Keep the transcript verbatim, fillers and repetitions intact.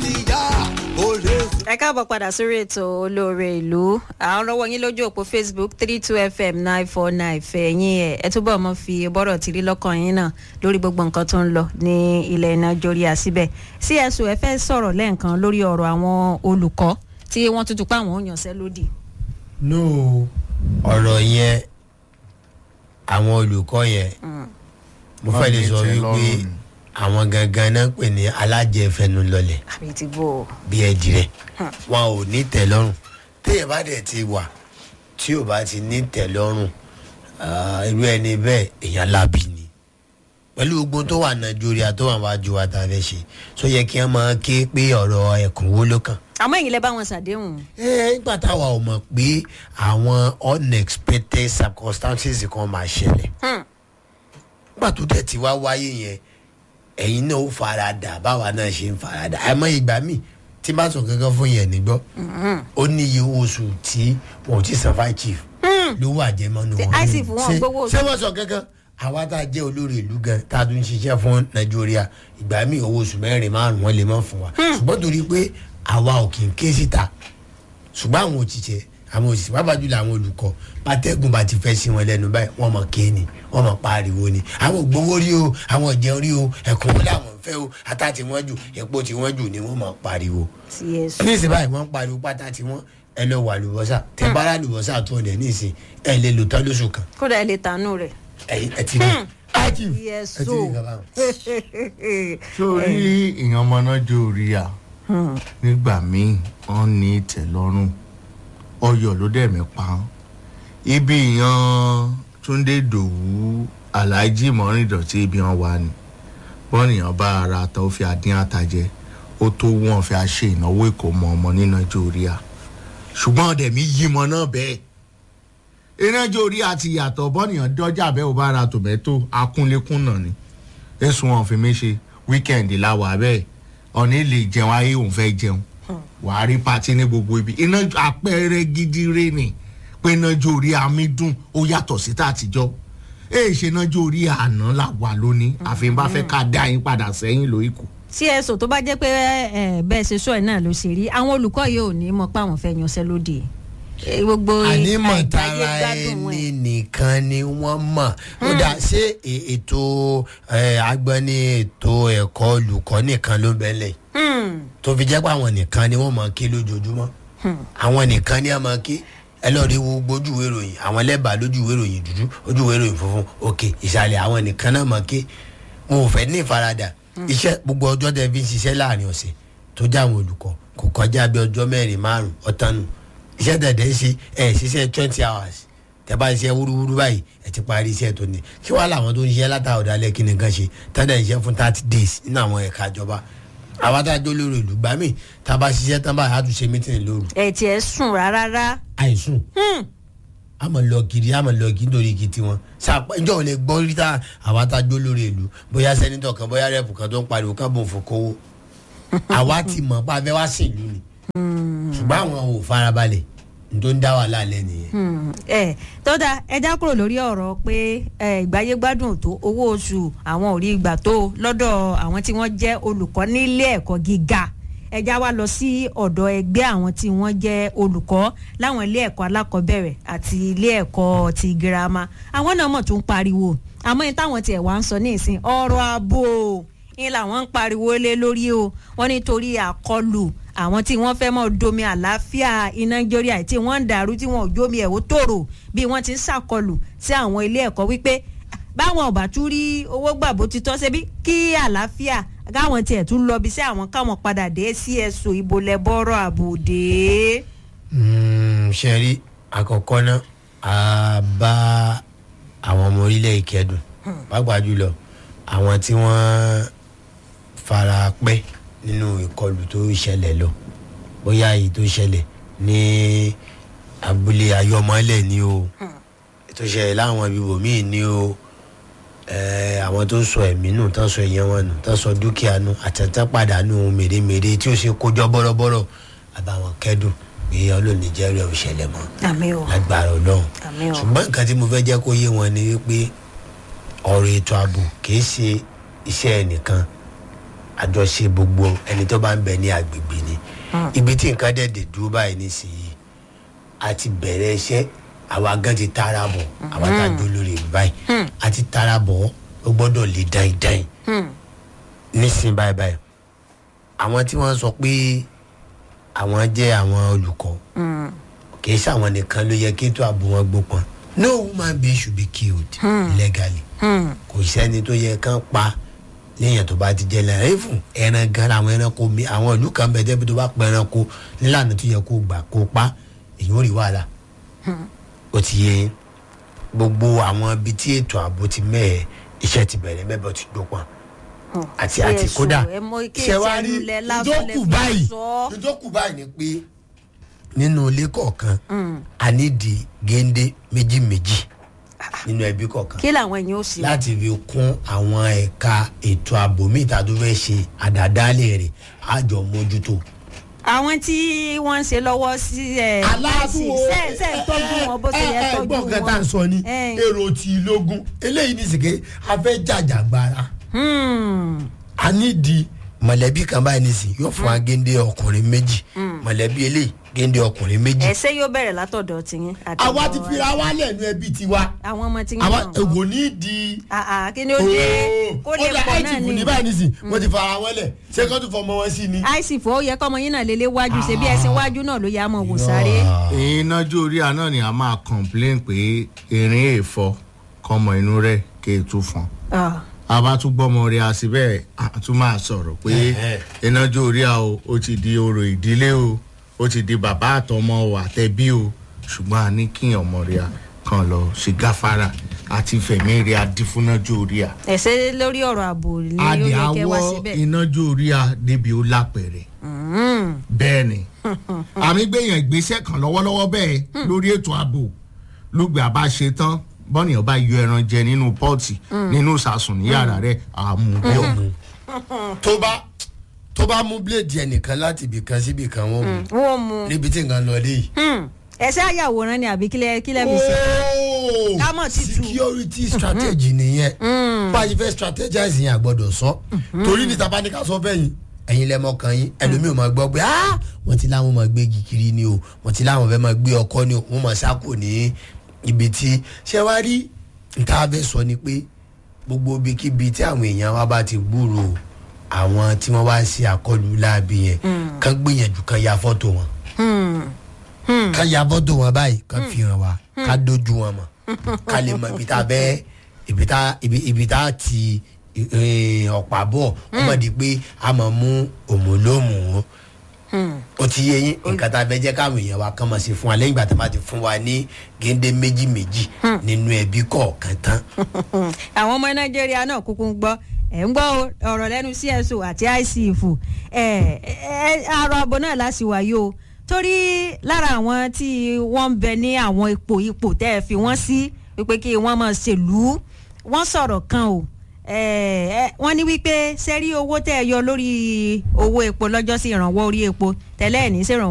ẹ káàbọ̀ padà sórí ètò olóore ìlú àwọn lọ́wọ́ yín lójú òpó facebook three two f m nine four nine fẹ̀yìn ẹ̀ ẹ túbọ̀ mọ́ fi bọ́rọ̀ tìrí lọ́kàn yín náà lórí gbogbo nǹkan tó ń lọ ní ilẹ̀ nàìjíríà síbẹ̀ C S O ẹ fẹ́ sọ̀rọ̀ lẹ́ẹ̀kan lórí ọ̀rọ̀ àwọn olùkọ́ tí wọ́n tuntun pa àwọn òyànṣẹ́ lódì. no ọ̀rọ̀ yẹn àwọn olùkọ́ yẹn mo fẹ́ lè sọ wípé àwọn gangan náà pè ní alájẹfẹnulọlẹ̀ àbí ti bò ó. bí ẹ dirẹ wọn ò ní tẹ́lọ́rùn téèyàn bá dẹ̀ ti wà tí ò bá ti ní tẹ́lọ́rùn irú ẹni bẹ́ẹ̀ èèyàn lábì ni pẹ̀lú gbogbo tó wà nàìjíríà tó wà wájú wa tá a fẹ́ ṣe sọ yẹ kí wọ́n máa ké pé ọ̀rọ̀ ẹ̀kúnwó ló kàn. àmọ́ ẹ̀yin lẹ bá wọn ṣàdéhùn. ẹ nígbà táwa ò mọ̀ pé àwọn unexpected circumstances kan máa ṣẹlẹ̀ nígbà tó dẹ̀ ti wá wáyé yẹn ẹ̀yin náà ó farada báwa náà ṣe ń farada àmọ́ ìgbà míì tí bá sọ kankan fún yẹn nígbọ́ ó ní iye oṣù tí wọn ò ti san five chief ló wà jẹ́ mọ́nú wọn. ṣé isif wọn gbowó oṣù. ṣé wọ́n sọ kankan àwa tá a jẹ́ olórí ìlú gan tá a tún ń ṣiṣẹ́ fún nàìjíríà ìgbà míì owó oṣù mẹ́rin márùn-ún wọn lè má fún wa ṣùgbọ́n torí pé àwa ò kì í ké síta ṣùgbọ́n àwọn òṣìṣẹ́ àwọn òṣìṣẹ́ bàbá jùlọ àwọn olùkọ́ pátẹ́gùn bá ti fẹ́ sí wọn lẹ́nu báyìí wọ́n mọ̀ kéènì wọ́n mọ̀ pariwo ni àwọn ògbówó rí o àwọn ìjẹun rí o ẹ̀kún wọn làwọn fẹ́ o ata tí wọ́n jù epo tí wọ́n jù ni wọ́n mọ̀ pariwo. ní ìsìn báyìí wọ́n pariwo pátá tí wọ́n ẹ lọ wà lùbọ́sà tẹ bára lùbọ́sà tó ọ̀dẹ̀ ní ìsìn ẹ lè lò tán lóṣù kan. kódà ẹ lè tànú rẹ. ẹ ti ní ájì ẹ ti ní gàbá. sórí ìyàn ọmọ náà jó orí à nígbà míì wọ́n ní ìtẹ̀lọ́rùn ọyọ ló dẹ̀ mí pa ibi ìyan túndé dòwú aláàjì mọ́rìndọ̀tí ibi wọn wà ní bọ́nìyàn bá ara ta ó fi àdín àtàjẹ ó tó wọ́n fi àṣe ìnáwó ìkómọ ọmọ ní nàìjíríà ṣùgbọ́n ọ̀dẹ̀ mi yí mọ náà bẹ́ẹ̀ nàìjíríà ti yàtọ̀ bọ́nìyàn dọ́jà bẹ́ẹ̀ ó bá ra tòmẹ́tò akúnlékún náà ni ẹ̀sùn wọn fi mí ṣe wíkẹ̀ndì láwà bẹ́ẹ̀ ọ̀ní lè jẹun ayé òun fẹ́ jẹun wàá rí pati ní gbogbo ibi iná àpẹẹrẹ gidi rẹ ni pé nájú orí àmì dùn ó yàtọ̀ sí tàtijọ́ èyí ṣe nájú orí àná là wà lónìí àfihàn bá fẹ́ ká dá yín padà sẹ́yìn lóríkù. C S O tó bá jẹ́ pé bẹ́ẹ̀ ṣe sọ ẹ̀ náà ló ṣe rí àwọn olùkọ́ yìí ò ní mọ̀ pé àwọn fẹ́ yanṣẹ́ lódì gbogbo ànímọ̀tara ẹni nìkan ni wọ́n mọ̀ ó dà ṣé ètò agbọ́ni ètò ẹ̀kọ́ olùkọ́ nìkan ló bẹ́lẹ̀ tó fi jẹ́ pé àwọn nìkan ni wọ́n máa ké lójoojúmọ́ àwọn nìkan ni a máa ké ẹ lọ́ọ́ rí wo gbójú ìwé ìròyìn àwọn lẹ́bàá lójú ìwé ìròyìn dúdú ojú ìwé ìròyìn funfun òkè ìsàlẹ̀ àwọn nìkan náà máa ké wọn ò fẹ́ ní ìfaradà iṣẹ́ gbogbo ọjọ́ tẹ fi ń ṣiṣẹ́ láàrin ọ̀sẹ̀ tó jẹ́ àwọn olùkọ́ kò kọjá bí ọjọ́ mẹ́rin márùn-ún ọ̀tánu iṣẹ́ tẹ̀dẹ̀ ń ṣe ẹ̀ ṣiṣẹ́ twenty hours tẹ bá ń ṣe wúrúwúrú báyìí ẹ ti parí iṣẹ́ tó ní kí wàá làwọn tó ń ṣiṣẹ́ látàwọn ọ̀dàlẹ̀ kí nìkan ṣe tẹ́lẹ̀ ń ṣe fún thirty days nínú àwọn ẹ̀ka ìjọba àwọn tá a jó lórí ìlú gbà mí tá a bá ṣiṣẹ́ tán báyìí á tún ṣe mítìnì lóru. ẹ tiẹ̀ sùn rárá. àìsùn a mọ̀ lọ kiri a mọ̀ lọ kiri nítorí kí tiwọn sàpá ìjọ ò lè gbọ́ rí tá àwọn tá a jó lórí ìlú bóyá sẹ́nitọ̀ kan bóyá rẹ́pù kan tó ń pariwo ká bò ń fòkówó àwa ti mọ̀ pa abẹ́ wá sí ìlú ni ṣùgbọ́n àwọn ò farabalẹ̀ tó ń dá wàhálà lẹ́ nìyẹn. ẹ tó dáa ẹ já kúrò lórí ọ̀rọ̀ pé ìgbáyé gbádùn tó owó oṣù àwọn ò rí ìgbà tó lọ́dọ̀ àwọn tí wọ́n jẹ́ olùkọ́ nílé ẹ̀kọ́ gíga ẹ já wá lọ sí ọ̀dọ̀ ẹgbẹ́ àwọn tí wọ́n jẹ́ olùkọ́ láwọn ilé ẹ̀kọ́ alákọ̀ọ́bẹ̀rẹ̀ àti ilé ẹ̀kọ́ ti girama àwọn náà mọ̀ tó ń pariwo àmọ́ ní táwọn tiẹ̀ wá ń sọ ní ìsìn ọ̀rọ̀ ààbò ní làwọn ń pariwo lé lórí o wọ́n nítorí àkọlù àwọn tí wọ́n fẹ́ mọ́ domi àlàáfíà iná Nàìjíríà tí wọ́n ń dàrú tí wọ́n ò jómi ẹ̀wò tòrò bí wọ́n ti ń ṣàkọlù sí àwọn ilé ẹ̀kọ́ wípé báwọn ọ̀bà tún rí owó gbàbó ti tọ́ ṣebí kí àlàáfíà káwọn tiẹ̀ tún lọ bí sí àwọn káwọn padà dé C S O ìbò lẹ́bọ̀rọ̀ àbòdè. ṣe rí àkọ́kọ́ náà a bá àwọn ọmọ orílẹ̀ ìkẹ́dùn pàápàá jùlọ àwọn tí wọ́n fara pẹ́ nínú ìkọlù tó ṣẹlẹ̀ lọ bóyá èyí tó ṣẹlẹ̀ ní abúlé ayọ́mọ́lẹ̀ ni o tó ṣẹlẹ̀ láwọn ibìbò míì ni o àwọn tó sọ ẹ̀mí nù tó sọ ìyẹn wọn nù tó sọ dúkìá nù àtẹ̀tẹ̀ pàdánù mèremère tí ó ṣe kójọ́ bọ́rọ́bọ́rọ́ àbàwọn kẹ́dùn pé ọlọ́ọ̀ni jẹ́rìí ò ṣẹlẹ̀ mọ́ lágbára ọlọ́run ṣùgbọ́n nǹkan tí mo fẹ́ jẹ́ kó yé wọn ni wípé ọ̀rọ̀ ètò ààbò kì í ṣe iṣẹ́ ẹnìkan àjọṣe gbogbo ẹni tó bá ń bẹ ní agbègbè ni ibi tí nǹkan dẹ̀dẹ̀ dúró báyìí nísìnyí àti bẹ̀rẹ̀ iṣẹ́ àwa gan ti tara bọ̀ àwa tá a dó lórí ìlú báyìí àti tara bọ̀ ó gbọ́dọ̀ lè dáin-dáin nísìnyí báyìí báyìí àwọn tí wọ́n sọ pé àwọn jẹ́ àwọn olùkọ́ kì í ṣàwọn nìkan ló yẹ kí ètò ààbò wọn gbópọn no human being should be killed hmm. legally kò sẹ́ni tó yẹ kán pa léèyàn tó bá ti jẹ́ lẹ́yìn fún ẹran gan làwọn ẹranko mi àwọn ìlú kan bẹ̀ débi tó bá pa ẹranko nílànà tó yẹ kó gbà kó pa èyí ò rí wàhálà ó ti yẹ gbogbo àwọn ibi tí ètò ààbò ti mẹ́ẹ̀ iṣẹ́ ti bẹ̀rẹ̀ mẹ́bọ̀ ti gbópọn àti àti kódà ṣẹwárí ìdókù báyìí ìdókù báyìí ni pé nínú ilé kọ̀ọ̀kan a nídìí géńdé méjì méjì nínú ẹbí kọ̀ọ̀kan kí làwọn èèyàn ó sì láti fi kún àwọn ẹ̀ka ètò ààbò míì tá a tó fẹ́ ṣe àdàdálẹ̀ rẹ̀ àjọ mójútó. àwọn tí wọ́n ń ṣe lọ́wọ́ sí ẹ̀ aláàbò ṣe ń tọ́jú wọn bó ṣe yẹ tọ́jú wọn. ẹ̀gbọ́n kan tá à ń sọ ni èrò tí lógún eléyìí ní sìkè a fẹ́ jàjàgbara a nídìí mọ̀lẹ́bí kan báyìí nísìnyí yóò fún wa géńdé ọkùnrin méjì mọ̀lẹ́bí eléyìí géńdé ọkùnrin méjì. ẹsẹ yóò bẹ̀rẹ̀ látọ̀dọ̀ tiyín. àwa ti fira wa lẹ́nu ẹbí tiwa. àwọn ọmọ tí ń àwa ègò ní di. kí ni ó dé kó lè pọ̀ náà ni. ó ní báyìí nísìnyí wọ́n ti fara wọn lẹ̀ ṣé kó tún fọmọ wọn sí ni. àìsí fò ó yẹ kọ́mọ yín náà lélẹ̀ wájú ṣe bí ẹsẹ̀ wájú náà ló yẹ àmọ́ wò sáré. ìnájú orí àná ni a máa complain pé erin èèfọ kọmọ inú rẹ̀ kéètú fún àbá tún gbọ́mọ rí a sí bẹ́ẹ̀ a tún máa sọ̀rọ̀ pé ìnájú orí a o ó ti di orò ìdílé o ó ti di bàbá àtọmọ o àtẹbí o ṣùgbọ́n a ní kí ọmọ rí a kan lọ sí gáfárà àti fẹ̀mí rí a dín fún ìnájú orí a. ẹ̀sẹ̀ lórí ọ̀rọ̀ ààbò ni ó yẹ kẹ́ wá síbẹ̀. àdìáwọ̀ ìnájú orí a débi ó lápẹ̀rẹ̀ bẹ́ẹ̀ ni àmì gbẹ̀yàn ìgbésẹ̀ kan lọ́wọ́lọ́wọ́ bẹ́ẹ̀ lórí ètò ààbò lùgbà bá ṣe tán bọ́ọ̀nì ọba yọ ẹran jẹ nínú pọ́ọ̀tì nínú sàsùn ní yàrá rẹ̀ àmúgbọ́. tó bá tó bá mú bíléèdì ẹnìkan láti ibì kan síbì kan wọ́n mú níbi tí nǹkan lọ dé yìí. ẹsẹ àyàwòrán ni àbí kílẹ̀ kílẹ̀ mi sọ. kámọ̀ ti tu security strategy nìyẹn bá a ṣe fẹ́ strategize yẹn àgbọ̀dọ̀ sọ torí níta bá ní ká sọ bẹ́ẹ̀ yín ẹ̀yin lẹ́mọ̀ kan yín ẹlòmíì ò máa gbọ́ pé wọ́n ti láwọn máa gbé gìkìrì ni o wọ́n ti láwọn fẹ́ máa gbé ọkọ ni o wọ́n máa sáko ní ibi tí ṣé wá rí nǹkan abẹ́ sọ ni pé gbogbo ibikíbi tí àwọn èèyàn wa bá ti gbúrò àwọn tí wọ́n wá sí àkọlù láabi yẹn kán gbìyànjú kán ya fọ́tò wọn kán ya fọ́tò wọn báyìí kán fi hàn wá ká dójú wọn mọ̀ ká lè mọ ibi tá a bẹ́ ibi tá a ti ọ̀pá bọ̀ wọ́n mọ̀ di pé a mọ̀ mú òmùlómù wọn o ti yé yín nǹkan tá a fẹ́ jẹ́ káwọn èèyàn wa kàn máa ṣe fún wa lẹ́yìn ìgbà tó bá ti fún wa ní géńdé méjì méjì nínú ẹbí kọ̀ọ̀kan tán. àwọn ọmọ nàìjíríà náà kúkú ń gbọ́ ẹ̀ ń gbọ́ ọ̀rọ̀ lẹ́nu C S O àti I C F àrò ààbò náà láti wáyé o torí lára àwọn tí wọ́n ń bẹ ní àwọn ipò ipò tẹ́ ẹ fi wọ́n sí wípé kí wọ́n máa ṣèlú wọ́n sọ̀rọ̀ kan o wọ́n ní wípé sẹ́rí owó tẹ́ ẹ yọ lórí owó epo lọ́jọ́ sí ìrànwọ́ orí epo tẹ́lẹ̀ ní sèrànwọ́.